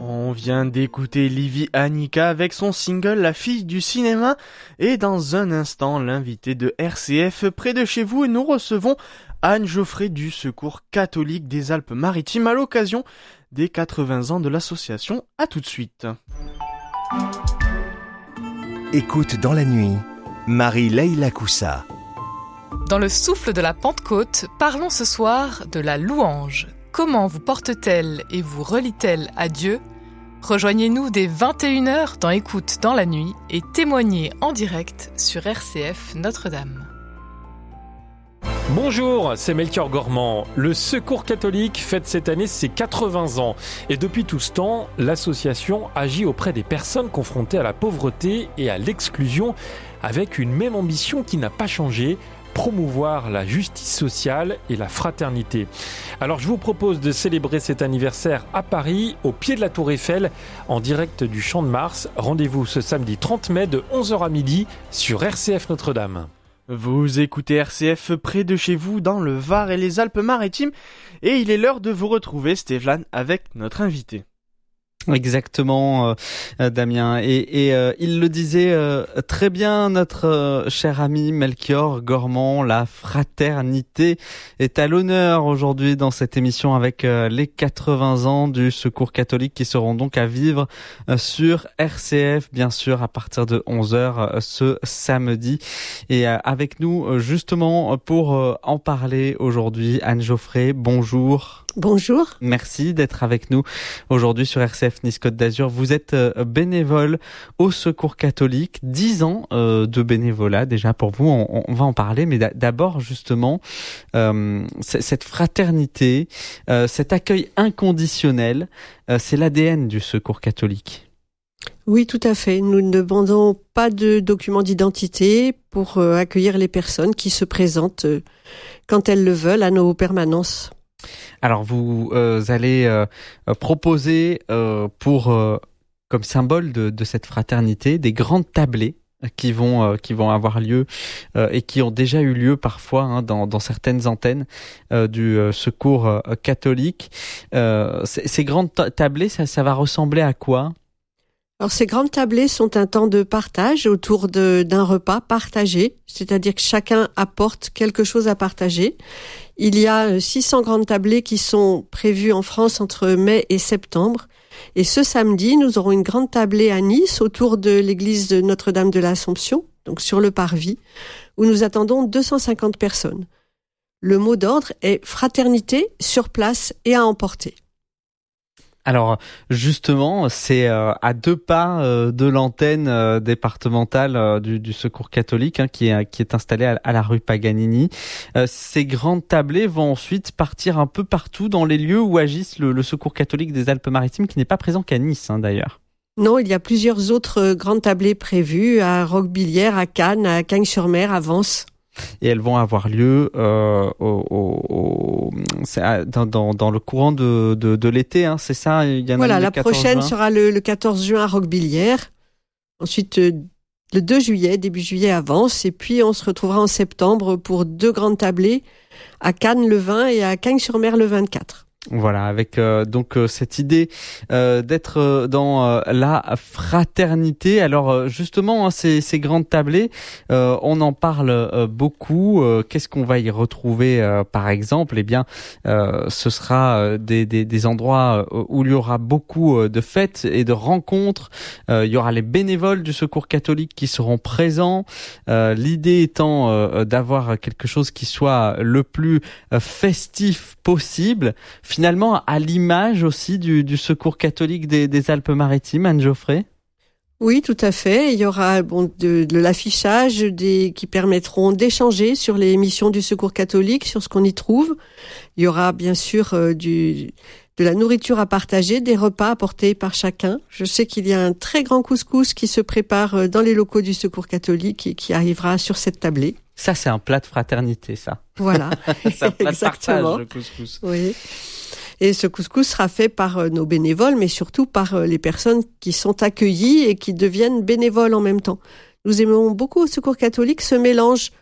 On vient d'écouter Livy Annika avec son single La fille du cinéma et dans un instant l'invité de RCF près de chez vous et nous recevons Anne Geoffrey du Secours catholique des Alpes-Maritimes à l'occasion des 80 ans de l'association. À tout de suite. Écoute dans la nuit, Marie-Leila Coussa. Dans le souffle de la Pentecôte, parlons ce soir de la louange. Comment vous porte-t-elle et vous relie-t-elle à Dieu ? Rejoignez-nous dès 21h dans Écoute dans la nuit et témoignez en direct sur RCF Notre-Dame. Bonjour, c'est Melchior Gormand. Le Secours catholique fête cette année ses 80 ans. Et depuis tout ce temps, l'association agit auprès des personnes confrontées à la pauvreté et à l'exclusion avec une même ambition qui n'a pas changé: promouvoir la justice sociale et la fraternité. Alors je vous propose de célébrer cet anniversaire à Paris, au pied de la Tour Eiffel, en direct du Champ de Mars. Rendez-vous ce samedi 30 mai de 11h à midi sur RCF Notre-Dame. Vous écoutez RCF près de chez vous dans le Var et les Alpes-Maritimes et il est l'heure de vous retrouver, Stéphane, avec notre invité. Exactement, Damien. Et il le disait très bien, notre cher ami Melchior Gormand, la fraternité est à l'honneur aujourd'hui dans cette émission avec les 80 ans du Secours catholique qui seront donc à vivre sur RCF, bien sûr, à partir de 11h ce samedi. Et avec nous, justement, pour en parler aujourd'hui, Anne Geoffrey, bonjour. Bonjour. Merci d'être avec nous aujourd'hui sur RCF Nice Côte d'Azur. Vous êtes bénévole au Secours catholique, 10 ans de bénévolat déjà pour vous, on va en parler, mais d'abord justement cette fraternité, cet accueil inconditionnel, c'est l'ADN du Secours catholique. Oui, tout à fait. Nous ne demandons pas de documents d'identité pour accueillir les personnes qui se présentent quand elles le veulent à nos permanences. Alors vous allez proposer comme symbole de cette fraternité des grandes tablées qui vont avoir lieu et qui ont déjà eu lieu parfois dans certaines antennes du Secours catholique. Ces grandes tablées, ça va ressembler à quoi ? Alors ces grandes tablées sont un temps de partage autour d'un repas partagé, c'est-à-dire que chacun apporte quelque chose à partager. Il y a 600 grandes tablées qui sont prévues en France entre mai et septembre. Et ce samedi, nous aurons une grande tablée à Nice autour de l'église de Notre-Dame de l'Assomption, donc sur le parvis, où nous attendons 250 personnes. Le mot d'ordre est fraternité sur place et à emporter. Alors justement, c'est à 2 pas de l'antenne départementale du Secours catholique qui est installée à la rue Paganini. Ces grandes tablées vont ensuite partir un peu partout dans les lieux où agissent le Secours catholique des Alpes-Maritimes, qui n'est pas présent qu'à Nice d'ailleurs. Non, il y a plusieurs autres grandes tablées prévues à Roquebillière, à Cannes, à Cagnes-sur-Mer, à Vence. Et elles vont avoir lieu dans le courant de l'été, c'est ça? Il y en voilà, a la prochaine juin. Sera le 14 juin à Roquebillière. Ensuite, le 2 juillet, début juillet à Vence. Et puis, on se retrouvera en septembre pour 2 grandes tablées à Cannes le 20 et à Cagnes-sur-Mer le 24. Voilà, avec donc cette idée d'être dans la fraternité. Alors justement, ces grandes tablées, on en parle beaucoup. Qu'est-ce qu'on va y retrouver par exemple ? Eh bien, ce sera des endroits où il y aura beaucoup de fêtes et de rencontres. Il y aura les bénévoles du Secours catholique qui seront présents. L'idée étant d'avoir quelque chose qui soit le plus festif possible. Finalement, à l'image aussi du Secours catholique des Alpes-Maritimes, Anne Geoffrey ? Oui, tout à fait. Il y aura de l'affichage qui permettront d'échanger sur les missions du Secours catholique, sur ce qu'on y trouve. Il y aura bien sûr de la nourriture à partager, des repas apportés par chacun. Je sais qu'il y a un très grand couscous qui se prépare dans les locaux du Secours catholique et qui arrivera sur cette tablée. Ça, c'est un plat de fraternité, ça. Voilà. C'est un plat de Exactement. partage, le couscous. Oui. Et ce couscous sera fait par nos bénévoles, mais surtout par les personnes qui sont accueillies et qui deviennent bénévoles en même temps. Nous aimons beaucoup au Secours catholique ce mélange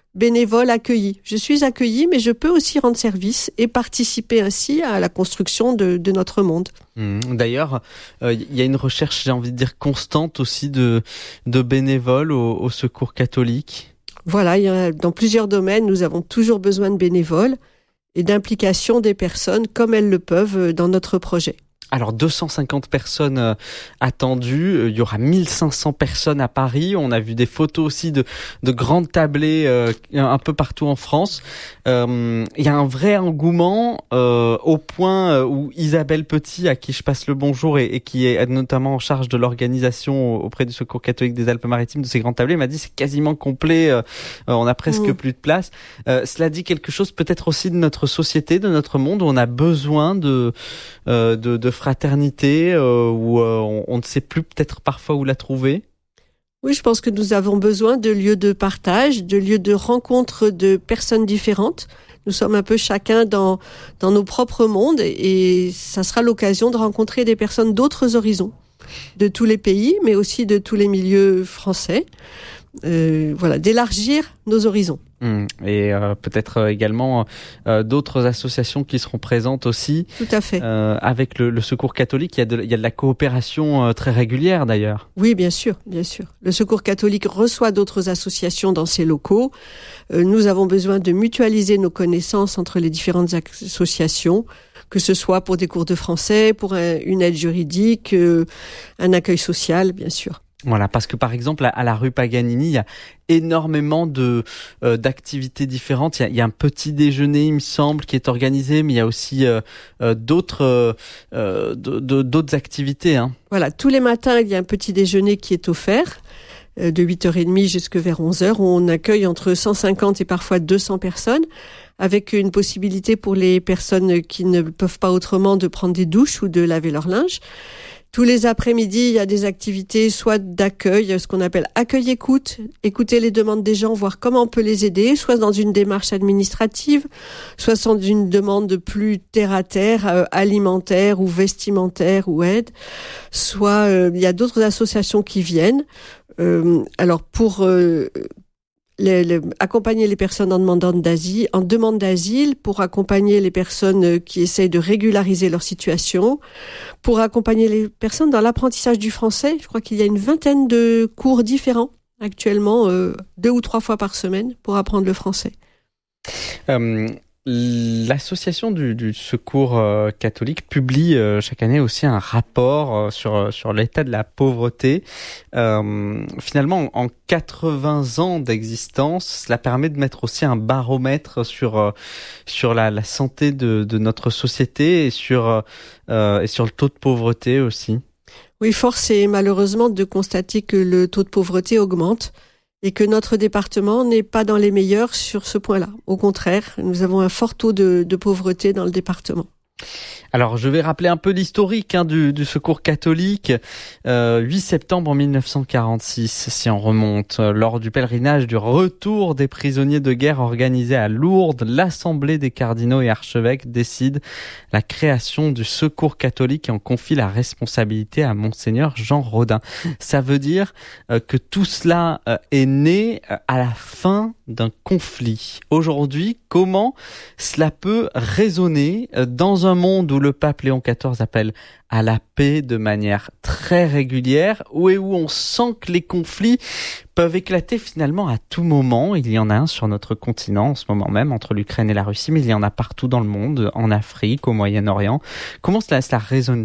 bénévole accueilli. Je suis accueilli, mais je peux aussi rendre service et participer ainsi à la construction de notre monde. D'ailleurs, il y a une recherche, j'ai envie de dire, constante aussi de bénévoles au Secours catholique. Voilà, dans plusieurs domaines, nous avons toujours besoin de bénévoles et d'implication des personnes comme elles le peuvent dans notre projet. Alors 250 personnes attendues, il y aura 1500 personnes à Paris, on a vu des photos aussi de grandes tablées un peu partout en France. Il y a un vrai engouement au point où Isabelle Petit, à qui je passe le bonjour et qui est notamment en charge de l'organisation auprès du Secours catholique des Alpes-Maritimes de ces grandes tablées, m'a dit c'est quasiment complet, on a presque plus de place. Cela dit quelque chose peut-être aussi de notre société, de notre monde, où on a besoin de fraternité, où on ne sait plus peut-être parfois où la trouver. Oui, je pense que nous avons besoin de lieux de partage, de lieux de rencontre de personnes différentes. Nous sommes un peu chacun dans nos propres mondes et ça sera l'occasion de rencontrer des personnes d'autres horizons, de tous les pays, mais aussi de tous les milieux français. D'élargir nos horizons. Et peut-être également d'autres associations qui seront présentes aussi. Tout à fait. Avec le Secours catholique, il y a de la coopération très régulière d'ailleurs. Oui, bien sûr. Le Secours catholique reçoit d'autres associations dans ses locaux. Nous avons besoin de mutualiser nos connaissances entre les différentes associations, que ce soit pour des cours de français, pour une aide juridique, un accueil social, bien sûr. Voilà, parce que par exemple à la rue Paganini, il y a énormément d'activités différentes. Il y a un petit déjeuner, il me semble, qui est organisé, mais il y a aussi d'autres activités. Hein. Voilà, tous les matins, il y a un petit déjeuner qui est offert de 8h30 jusqu'à vers 11h, où on accueille entre 150 et parfois 200 personnes, avec une possibilité pour les personnes qui ne peuvent pas autrement de prendre des douches ou de laver leur linge. Tous les après-midi, il y a des activités soit d'accueil, ce qu'on appelle accueil-écoute, écouter les demandes des gens, voir comment on peut les aider, soit dans une démarche administrative, soit dans une demande plus terre-à-terre, alimentaire ou vestimentaire ou aide, soit il y a d'autres associations qui viennent. Alors pour accompagner les personnes en demande d'asile, pour accompagner les personnes qui essayent de régulariser leur situation, pour accompagner les personnes dans l'apprentissage du français. Je crois qu'il y a une vingtaine de cours différents actuellement, 2 ou 3 fois par semaine pour apprendre le français. L'association du Secours catholique publie chaque année aussi un rapport sur l'état de la pauvreté. Finalement, en 80 ans d'existence, cela permet de mettre aussi un baromètre sur la santé de notre société et sur le taux de pauvreté aussi. Oui, force est malheureusement de constater que le taux de pauvreté augmente. Et que notre département n'est pas dans les meilleurs sur ce point-là. Au contraire, nous avons un fort taux de pauvreté dans le département. Alors, je vais rappeler un peu l'historique du Secours catholique. 8 septembre 1946, si on remonte, lors du pèlerinage du retour des prisonniers de guerre organisé à Lourdes, l'Assemblée des cardinaux et archevêques décide la création du Secours catholique et en confie la responsabilité à Monseigneur Jean Rodin. Ça veut dire que tout cela est né à la fin d'un conflit. Aujourd'hui, comment cela peut résonner dans un monde où le pape Léon XIV appelle à la paix de manière très régulière, où on sent que les conflits peuvent éclater finalement à tout moment. Il y en a un sur notre continent en ce moment même, entre l'Ukraine et la Russie, mais il y en a partout dans le monde, en Afrique, au Moyen-Orient. Comment cela résonne-t-il ?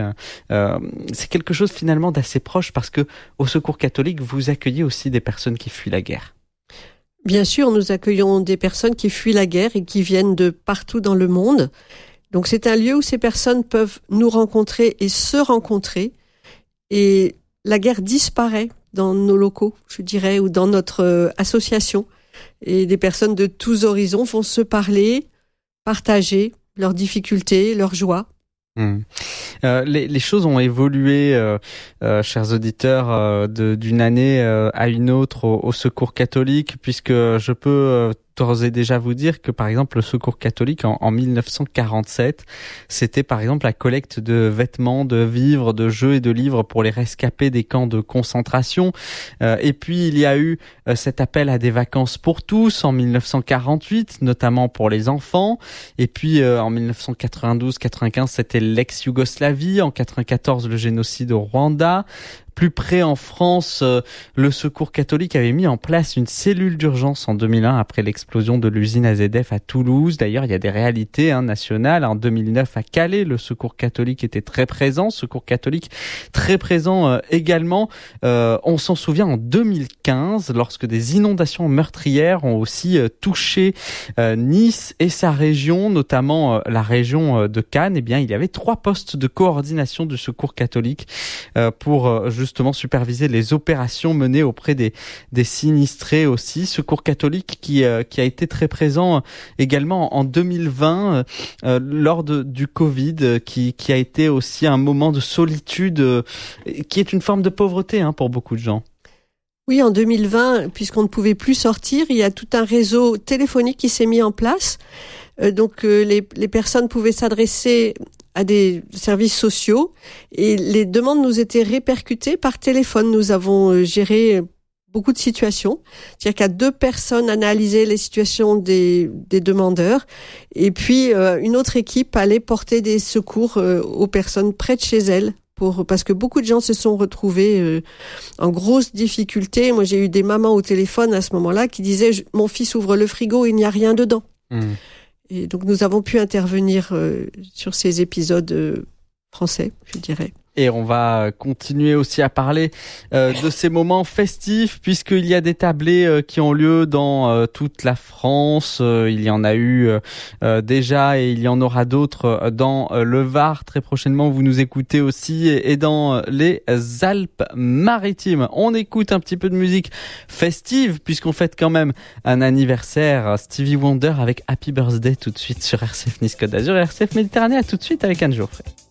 C'est quelque chose finalement d'assez proche parce que au Secours catholique, vous accueillez aussi des personnes qui fuient la guerre. Bien sûr, nous accueillons des personnes qui fuient la guerre et qui viennent de partout dans le monde. Donc c'est un lieu où ces personnes peuvent nous rencontrer et se rencontrer. Et la guerre disparaît dans nos locaux, je dirais, ou dans notre association. Et des personnes de tous horizons vont se parler, partager leurs difficultés, leurs joies. Les choses ont évolué, chers auditeurs, d'une année à une autre au Secours catholique, puisque je peux d'ores et déjà vous dire que par exemple le Secours catholique en 1947, c'était par exemple la collecte de vêtements, de vivres, de jeux et de livres pour les rescapés des camps de concentration. Et puis il y a eu cet appel à des vacances pour tous en 1948, notamment pour les enfants. Et puis en 1992-95, c'était l'ex-Yougoslavie. En 94, le génocide au Rwanda. Plus près en France, le Secours catholique avait mis en place une cellule d'urgence en 2001 après l'explosion de l'usine AZF à Toulouse. D'ailleurs, il y a des réalités nationales. En 2009, à Calais, le Secours catholique était très présent. Secours catholique très présent également. On s'en souvient en 2015, lorsque des inondations meurtrières ont aussi touché Nice et sa région, notamment la région de Cannes. Eh bien, il y avait 3 postes de coordination du Secours catholique pour justement superviser les opérations menées auprès des sinistrés aussi. Secours catholique qui a été très présent également en 2020 lors du Covid, qui a été aussi un moment de solitude, qui est une forme de pauvreté pour beaucoup de gens. Oui, en 2020, puisqu'on ne pouvait plus sortir, il y a tout un réseau téléphonique qui s'est mis en place. Donc les personnes pouvaient s'adresser à des services sociaux et les demandes nous étaient répercutées par téléphone. Nous avons géré beaucoup de situations. C'est-à-dire qu'à 2 personnes analysaient les situations des demandeurs et puis une autre équipe allait porter des secours aux personnes près de chez elles. Parce que beaucoup de gens se sont retrouvés en grosse difficulté. Moi, j'ai eu des mamans au téléphone à ce moment-là qui disaient « Mon fils ouvre le frigo, il n'y a rien dedans ». Et donc, nous avons pu intervenir sur ces épisodes français, je dirais. Et on va continuer aussi à parler de ces moments festifs, puisqu'il y a des tablés qui ont lieu dans toute la France. Il y en a eu déjà et il y en aura d'autres dans le Var. Très prochainement, vous nous écoutez aussi et dans les Alpes-Maritimes. On écoute un petit peu de musique festive, puisqu'on fête quand même un anniversaire. Stevie Wonder avec Happy Birthday tout de suite sur RCF Nice Côte d'Azur et RCF Méditerranée. À tout de suite avec Anne Geoffrey.